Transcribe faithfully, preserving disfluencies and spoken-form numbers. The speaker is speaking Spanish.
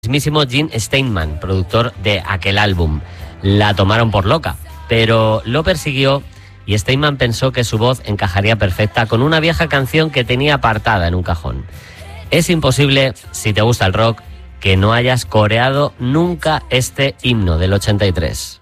mismísimo Gene Steinman, productor de aquel álbum. La tomaron por loca, pero lo persiguió y Steinman pensó que su voz encajaría perfecta con una vieja canción que tenía apartada en un cajón. Es imposible, si te gusta el rock, que no hayas coreado nunca este himno del ochenta y tres.